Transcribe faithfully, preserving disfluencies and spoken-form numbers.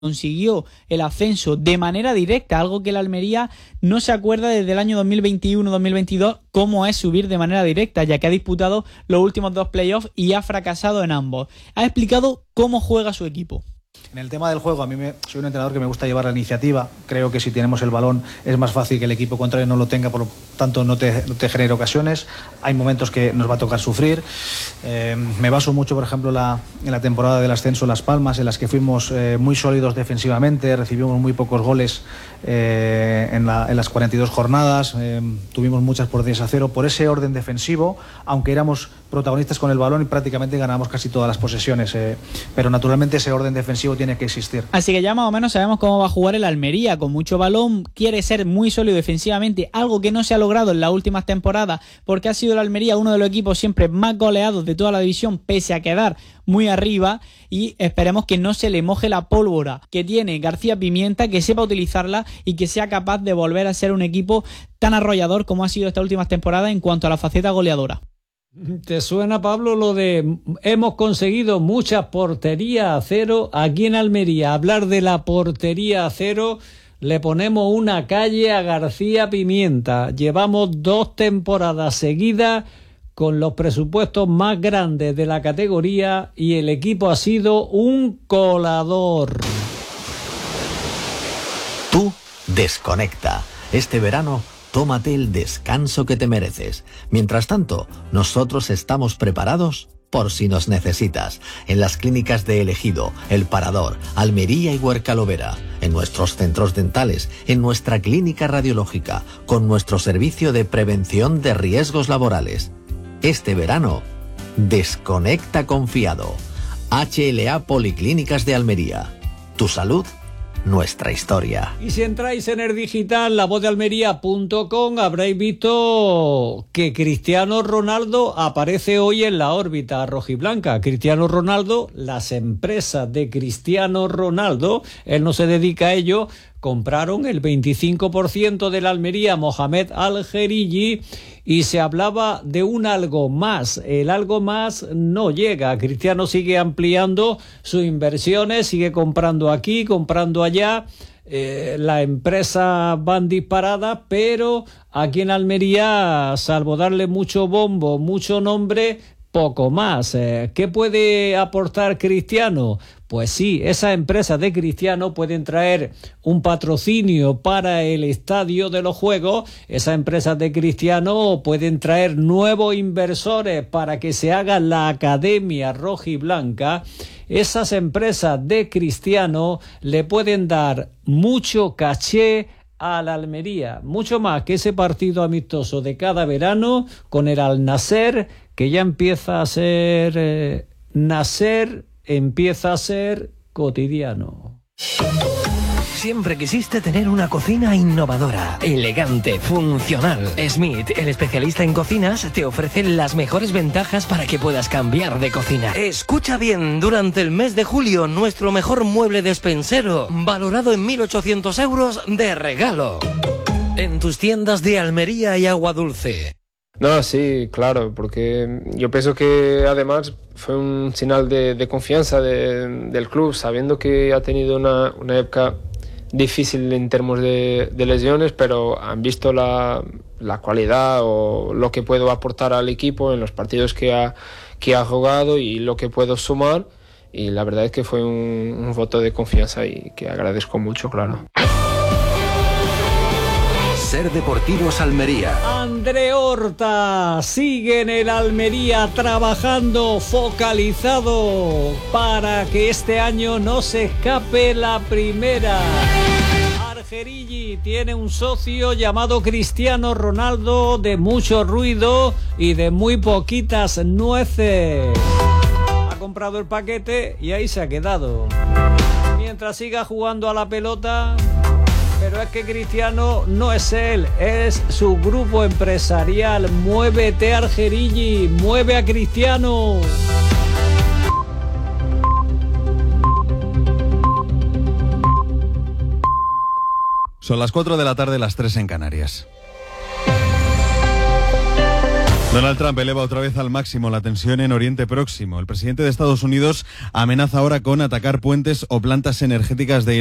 consiguió el ascenso de manera directa, algo que el Almería no se acuerda desde el año dos mil veintiuno dos mil veintidós cómo es subir de manera directa, ya que ha disputado los últimos dos playoffs y ha fracasado en ambos. Ha explicado cómo juega su equipo. En el tema del juego, a mí me, soy un entrenador que me gusta llevar la iniciativa. Creo que si tenemos el balón es más fácil que el equipo contrario no lo tenga, por lo tanto no te, no te genere ocasiones. Hay momentos que nos va a tocar sufrir. Eh, me baso mucho, por ejemplo, la, en la temporada del ascenso Las Palmas, en las que fuimos eh, muy sólidos defensivamente, recibimos muy pocos goles eh, en, la, en las cuarenta y dos jornadas, eh, tuvimos muchas por diez a cero. Por ese orden defensivo, aunque éramos protagonistas con el balón y prácticamente ganamos casi todas las posesiones, eh, pero naturalmente ese orden defensivo tiene que existir. Así que ya más o menos sabemos cómo va a jugar el Almería, con mucho balón, quiere ser muy sólido defensivamente, algo que no se ha logrado en las últimas temporadas, porque ha sido el Almería uno de los equipos siempre más goleados de toda la división, pese a quedar muy arriba, y esperemos que no se le moje la pólvora que tiene García Pimienta, que sepa utilizarla y que sea capaz de volver a ser un equipo tan arrollador como ha sido estas últimas temporadas en cuanto a la faceta goleadora. ¿Te suena, Pablo, lo de hemos conseguido muchas porterías a cero aquí en Almería? Hablar de la portería a cero, le ponemos una calle a García Pimienta. Llevamos dos temporadas seguidas con los presupuestos más grandes de la categoría y el equipo ha sido un colador. Tú desconecta. Este verano tómate el descanso que te mereces. Mientras tanto, nosotros estamos preparados por si nos necesitas. En las clínicas de El Ejido, El Parador, Almería y Huercalovera, en nuestros centros dentales, en nuestra clínica radiológica, con nuestro servicio de prevención de riesgos laborales. Este verano, desconecta confiado. H L A Policlínicas de Almería. Tu salud, nuestra historia. Y si entráis en el digital la voz de almería punto com habréis visto que Cristiano Ronaldo aparece hoy en la órbita rojiblanca. Cristiano Ronaldo, las empresas de Cristiano Ronaldo, él no se dedica a ello, compraron el veinticinco por ciento de la Almería Mohamed Al-Khelaifi y se hablaba de un algo más. El algo más no llega. Cristiano sigue ampliando sus inversiones, sigue comprando aquí, comprando allá. Eh, las empresas van disparadas, pero aquí en Almería, salvo darle mucho bombo, mucho nombre, poco más. Eh, ¿Qué puede aportar Cristiano? Pues sí, esas empresas de Cristiano pueden traer un patrocinio para el estadio de los Juegos. Esas empresas de Cristiano pueden traer nuevos inversores para que se haga la Academia Rojiblanca. Esas empresas de Cristiano le pueden dar mucho caché a la Almería, mucho más que ese partido amistoso de cada verano con el Al-Nasser, que ya empieza a ser eh, Nasser, empieza a ser cotidiano. Siempre quisiste tener una cocina innovadora, elegante, funcional. Smith, el especialista en cocinas, te ofrece las mejores ventajas para que puedas cambiar de cocina. Escucha bien, durante el mes de julio, nuestro mejor mueble despensero, valorado en mil ochocientos euros de regalo. En tus tiendas de Almería y Agua Dulce. No, sí, claro, porque yo pienso que además fue un señal de, de confianza de, del club, sabiendo que ha tenido una, una época difícil en términos de, de lesiones, pero han visto la, la cualidad o lo que puedo aportar al equipo en los partidos que ha, que ha jugado y lo que puedo sumar, y la verdad es que fue un, un voto de confianza y que agradezco mucho, claro. Ser Deportivos Almería. André Horta sigue en el Almería trabajando focalizado para que este año no se escape la primera. Al-Khelaifi tiene un socio llamado Cristiano Ronaldo, de mucho ruido y de muy poquitas nueces. Ha comprado el paquete y ahí se ha quedado. Mientras siga jugando a la pelota. Pero es que Cristiano no es él, es su grupo empresarial. Muévete, Al-Khelaifi, mueve a Cristiano. Son las cuatro de la tarde, las tres en Canarias. Donald Trump eleva otra vez al máximo la tensión en Oriente Próximo. El presidente de Estados Unidos amenaza ahora con atacar puentes o plantas energéticas de